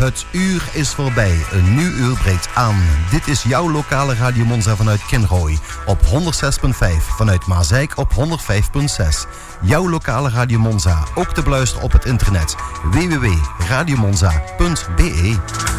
Het uur is voorbij, een nieuw uur breekt aan. Dit is jouw lokale Radio Monza vanuit Kinrooi op 106.5, vanuit Maasijk op 105.6. Jouw lokale Radio Monza, ook te beluisteren op het internet www.radiomonza.be.